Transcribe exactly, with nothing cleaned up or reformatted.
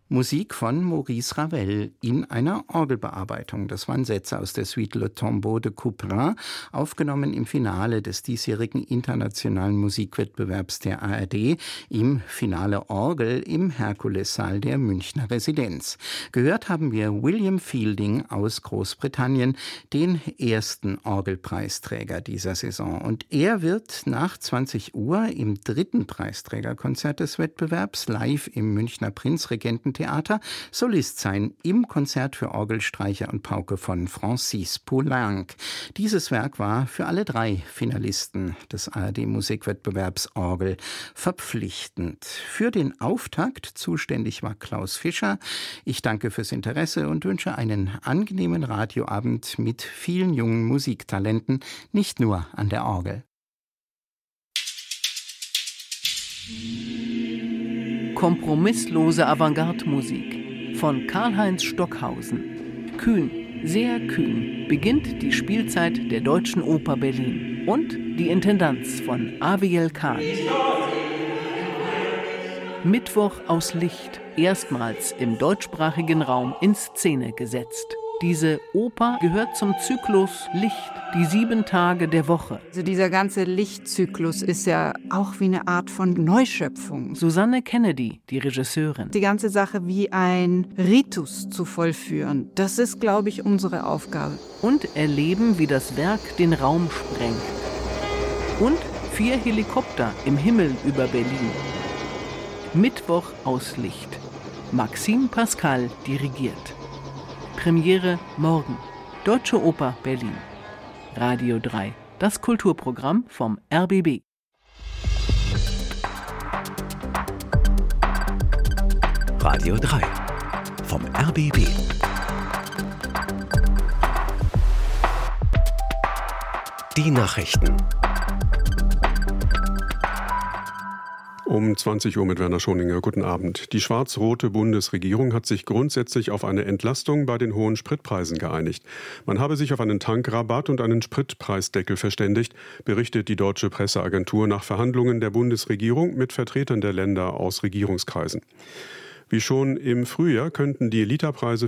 Musik von Maurice Ravel in einer Orgelbearbeitung. Das waren Sätze aus der Suite Le Tombeau de Couperin, aufgenommen im Finale des diesjährigen internationalen Musikwettbewerbs der A R D im Finale Orgel im Herkulessaal der Münchner Residenz. Gehört haben wir William Fielding aus Großbritannien, den ersten Orgelpreisträger dieser Saison. Und er wird nach zwanzig Uhr im dritten Preisträgerkonzert des Wettbewerbs live im Münchner Prinzregententheater Solist sein im Konzert für Orgel, Streicher und Pauke von Francis Poulenc. Dieses Werk war für alle drei Finalisten des A R D-Musikwettbewerbs Orgel verpflichtend. Für den Auftakt zuständig war Klaus Fischer. Ich danke fürs Interesse und wünsche einen angenehmen Radioabend mit vielen jungen Musiktalenten, nicht nur an der Orgel. Kompromisslose Avantgarde-Musik von Karl-Heinz Stockhausen. Kühn, sehr kühn, beginnt die Spielzeit der Deutschen Oper Berlin und die Intendanz von Aviel Khan. Mittwoch aus Licht, erstmals im deutschsprachigen Raum in Szene gesetzt. Diese Oper gehört zum Zyklus Licht, die sieben Tage der Woche. Also dieser ganze Lichtzyklus ist ja auch wie eine Art von Neuschöpfung. Susanne Kennedy, die Regisseurin. Die ganze Sache wie ein Ritus zu vollführen, das ist, glaube ich, unsere Aufgabe. Und erleben, wie das Werk den Raum sprengt. Und vier Helikopter im Himmel über Berlin. Mittwoch aus Licht. Maxime Pascal dirigiert. Premiere morgen. Deutsche Oper Berlin. Radio drei. Das Kulturprogramm vom R B B. Radio drei. Vom R B B. Die Nachrichten. Um zwanzig Uhr mit Werner Schoninger. Guten Abend. Die schwarz-rote Bundesregierung hat sich grundsätzlich auf eine Entlastung bei den hohen Spritpreisen geeinigt. Man habe sich auf einen Tankrabatt und einen Spritpreisdeckel verständigt, berichtet die deutsche Presseagentur nach Verhandlungen der Bundesregierung mit Vertretern der Länder aus Regierungskreisen. Wie schon im Frühjahr könnten die Literpreise